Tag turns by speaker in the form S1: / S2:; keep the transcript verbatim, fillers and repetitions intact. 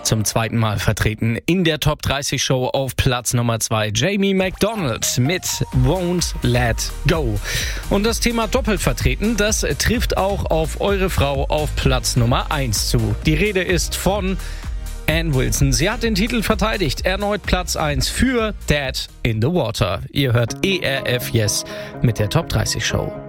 S1: zum zweiten Mal vertreten in der Top dreißig Show auf Platz Nummer zwei. Jamie McDonald mit Won't Let Go. Und das Thema doppelt vertreten, das trifft auch auf eure Frau auf Platz Nummer eins zu. Die Rede ist von Ann Wilson. Sie hat den Titel verteidigt. Erneut Platz eins für Dead in the Water. Ihr hört E R F Yes mit der Top dreißig Show.